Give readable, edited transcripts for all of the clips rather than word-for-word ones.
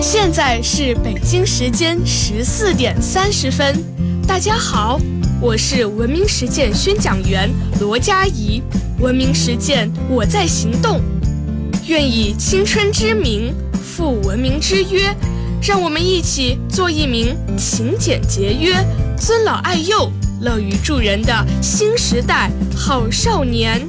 现在是北京时间14点30分。大家好，我是文明实践宣讲员罗佳怡。文明实践，我在行动。愿以青春之名负文明之约，让我们一起做一名勤俭节约、尊老爱幼、乐于助人的新时代好少年。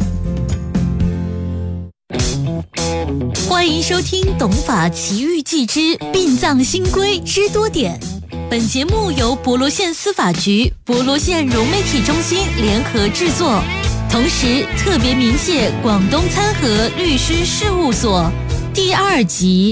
欢迎收听《董法奇遇记之殡葬新规知多点》。本节目由博罗县司法局、博罗县融媒体中心联合制作，同时特别鸣谢广东参合律师事务所。第2集。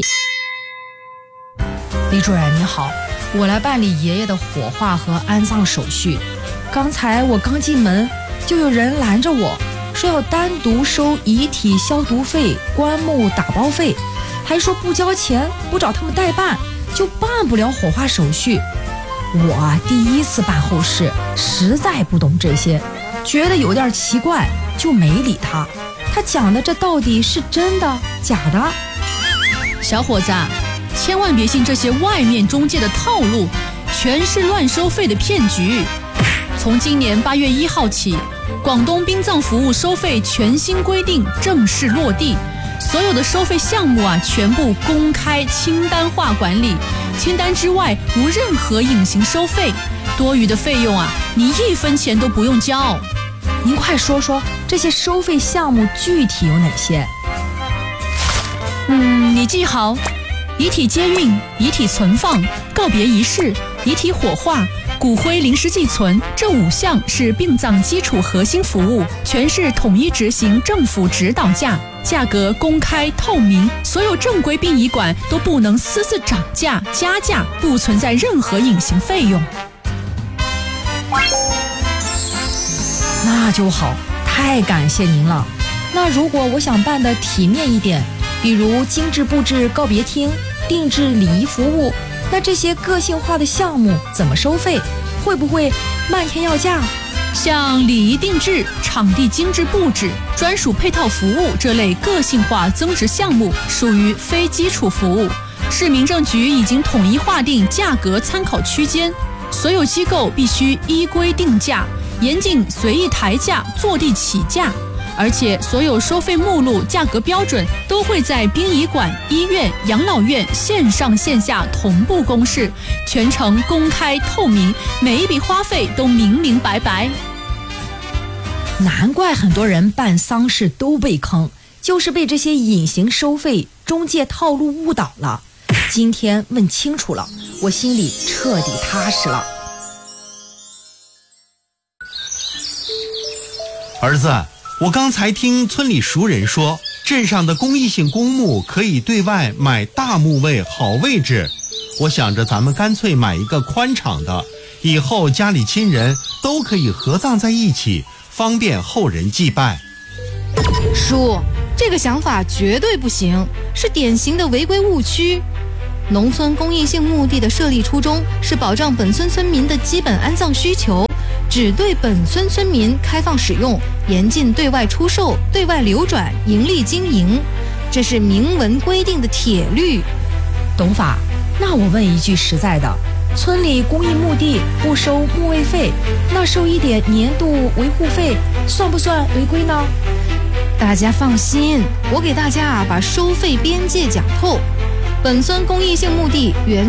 李主任你好，我来办理爷爷的火化和安葬手续。刚才我刚进门，就有人拦着我，说要单独收遗体消毒费、棺木打包费，还说不交钱不找他们代办就办不了火化手续。我第一次办后事，实在不懂这些，觉得有点奇怪，就没理他。他讲的这到底是真的假的？ 小伙子，千万别信这些外面中介的套路，全是乱收费的骗局。从今年8月1号起，广东殡葬服务收费全新规定正式落地，所有的收费项目全部公开清单化管理，清单之外无任何隐形收费，多余的费用你1分钱都不用交。 您快说说这些收费项目具体有哪些？ 你记好：遗体接运、遗体存放、告别仪式、遗体火化、骨灰临时寄存，这5项是殡葬基础核心服务，全市统一执行政府指导价，价格公开透明，所有正规殡仪馆都不能私自涨价加价，不存在任何隐形费用。 那就好，太感谢您了。那如果我想办的体面一点，比如精致布置告别厅、定制礼仪服务，那这些个性化的项目怎么收费？会不会漫天要价？ 像礼仪定制、场地精致布置、专属配套服务这类个性化增值项目属于非基础服务，市民政局已经统一划定价格参考区间，所有机构必须依规定价，严禁随意抬价、坐地起价。而且所有收费目录、价格标准都会在殡仪馆、医院、养老院线上线下同步公示，全程公开透明，每一笔花费都明明白白。 难怪很多人办丧事都被坑，就是被这些隐形收费、中介套路误导了。今天问清楚了，我心里彻底踏实了。 儿子，我刚才听村里熟人说，镇上的公益性公墓可以对外买大墓位好位置，我想着咱们干脆买一个宽敞的，以后家里亲人都可以合葬在一起，方便后人祭拜。 叔，这个想法绝对不行，是典型的违规误区。农村公益性墓地的设立初衷是保障本村村民的基本安葬需求，只对本村村民开放使用，严禁对外出售、对外流转、盈利经营，这是明文规定的铁律。 董法，那我问一句实在的，村里公益墓地不收墓位费，那收一点年度维护费算不算违规呢？ 大家放心，我给大家把收费边界讲透。本村公益性墓地原